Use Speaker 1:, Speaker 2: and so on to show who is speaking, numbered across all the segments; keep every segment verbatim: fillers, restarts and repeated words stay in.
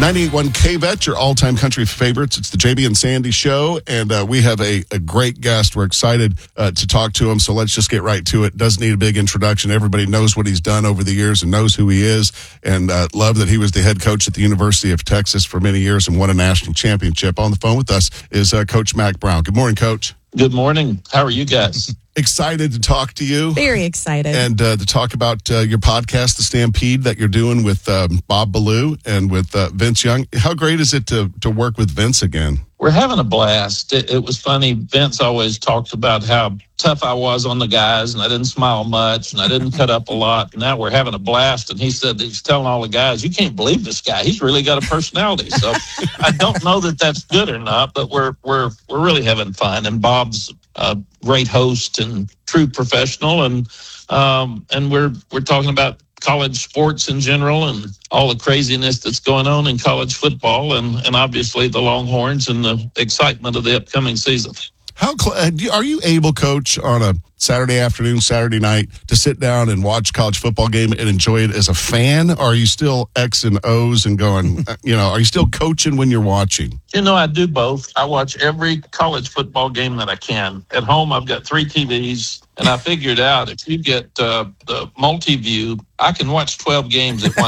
Speaker 1: ninety-eight point one K-Bet, your all-time country favorites. It's the J B and Sandy Show, and uh, we have a, a great guest. We're excited uh, to talk to him, so let's just get right to it. Doesn't need a big introduction. Everybody knows what he's done over the years and knows who he is, and uh, love that he was the head coach at the University of Texas for many years and won a national championship. On the phone with us is uh, Coach Mack Brown. Good morning, Coach.
Speaker 2: Good morning. How are you guys?
Speaker 1: Excited to talk to you.
Speaker 3: Very excited.
Speaker 1: And uh, to talk about uh, your podcast, The Stampede, that you're doing with um, Bob Ballou and with uh, Vince Young. How great is it to, to work with Vince again?
Speaker 2: We're having a blast. It, it was funny. Vince always talked about how tough I was on the guys, and I didn't smile much, and I didn't cut up a lot. And now we're having a blast. And he said, he's telling all the guys, you can't believe this guy. He's really got a personality. So I don't know that that's good or not, but we're we're we're really having fun. And Bob's a great host and true professional, and um, and we're we're talking about college sports in general and all the craziness that's going on in college football, and, and obviously the Longhorns and the excitement of the upcoming season.
Speaker 1: How cl- are you able, Coach, on a Saturday afternoon, Saturday night, to sit down and watch a college football game and enjoy it as a fan? Or are you still X and O's and going, you know, are you still coaching when you're watching?
Speaker 2: You know, I do both. I watch every college football game that I can. At home, I've got three T Vs, and I figured out if you get uh, the multi-view, I can watch twelve games at one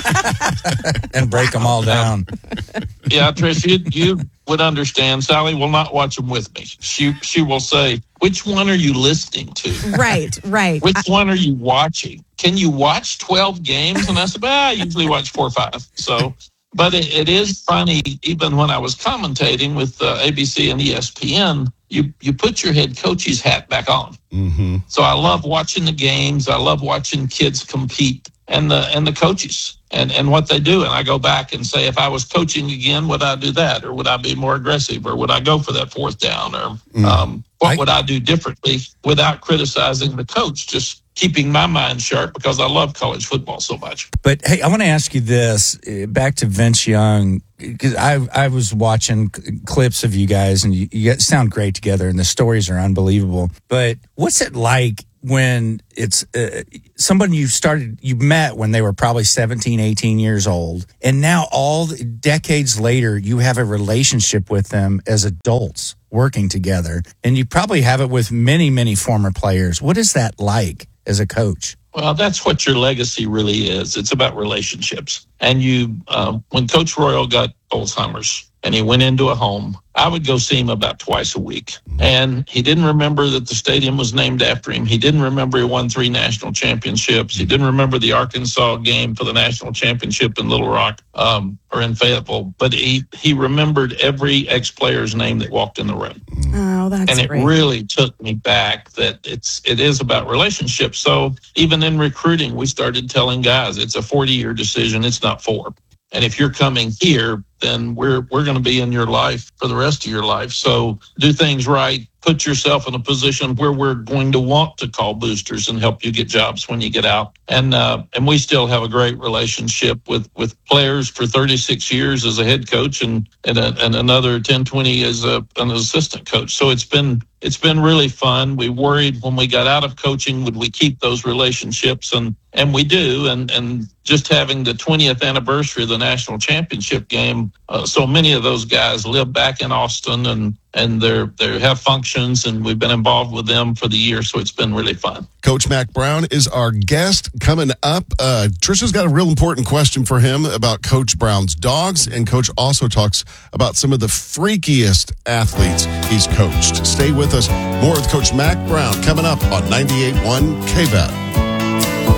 Speaker 2: time.
Speaker 4: And break them all down.
Speaker 2: Yeah, Trish, you, you would understand. Sally will not watch them with me. She she will say, which one are you listening to?
Speaker 3: Right, right.
Speaker 2: Which one are you watching? Can you watch twelve games? And I said, well, I usually watch four or five. So, but it, it is funny, even when I was commentating with uh, A B C and E S P N, you, you put your head coach's hat back on.
Speaker 1: Mm-hmm.
Speaker 2: So I love watching the games. I love watching kids compete and the and the coaches and, and what they do. And I go back and say, if I was coaching again, would I do that? Or would I be more aggressive? Or would I go for that fourth down? Or
Speaker 1: Mm.
Speaker 2: um, what
Speaker 4: I-
Speaker 2: would I do differently without criticizing the coach? Just keeping my mind sharp because I love college football so much.
Speaker 4: But hey, I want to ask you this, uh, back to Vince Young, because I I was watching c- clips of you guys, and you, you guys sound great together, and the stories are unbelievable. But what's it like when it's uh, someone you started, you met when they were probably seventeen, eighteen years old, and now all the, decades later, you have a relationship with them as adults working together, and you probably have it with many, many former players. What is that like as a coach?
Speaker 2: Well, that's what your legacy really is. It's about relationships. And you, um, when Coach Royal got Alzheimer's and he went into a home, I would go see him about twice a week. And he didn't remember that the stadium was named after him. He didn't remember he won three national championships. He didn't remember the Arkansas game for the national championship in Little Rock um, or in Fayetteville. But he, he remembered every ex-player's name that walked in the room.
Speaker 3: Oh, that's
Speaker 2: And it
Speaker 3: great.
Speaker 2: really took me back that it's it is about relationships. So even in recruiting, we started telling guys it's a forty-year decision. It's not four. And if you're coming here, then we're we're going to be in your life for the rest of your life. So do things right. Put yourself in a position where we're going to want to call boosters and help you get jobs when you get out. And uh, and we still have a great relationship with, with players for thirty-six years as a head coach and and, a, and another ten, twenty as a, an assistant coach. So it's been it's been really fun. We worried when we got out of coaching, would we keep those relationships? And and we do. And, and just having the twentieth anniversary of the national championship game, uh, so many of those guys live back in Austin and and they're they have functions, and we've been involved with them for the year, so it's been really fun.
Speaker 1: Coach Mack Brown is our guest. Coming up, uh, Trisha's got a real important question for him about Coach Brown's dogs, and Coach also talks about some of the freakiest athletes he's coached. Stay with us. More with Coach Mack Brown coming up on ninety-eight point one K-Bet.